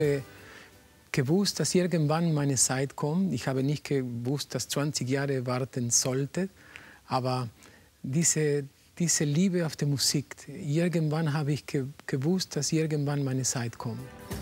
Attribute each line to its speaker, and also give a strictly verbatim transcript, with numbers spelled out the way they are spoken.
Speaker 1: habe gewusst, dass irgendwann meine Zeit kommt. Ich habe nicht gewusst, dass zwanzig Jahre warten sollte, aber diese, diese Liebe auf die Musik, irgendwann habe ich ge gewusst, dass irgendwann meine Zeit kommt.